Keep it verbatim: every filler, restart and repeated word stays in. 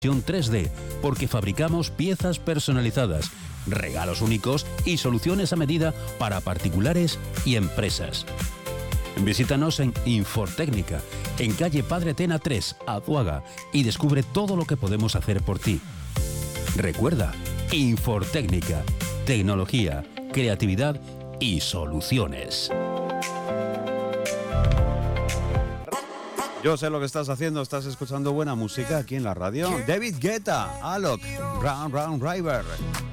tres D, porque fabricamos piezas personalizadas, regalos únicos y soluciones a medida para particulares y empresas. Visítanos en Infortécnica, en calle Padre Tena tres, Azuaga, y descubre todo lo que podemos hacer por ti. Recuerda, Infortécnica, tecnología, creatividad y soluciones. Yo sé lo que estás haciendo, estás escuchando buena música aquí en la radio. David Guetta, Alok, Round Round River.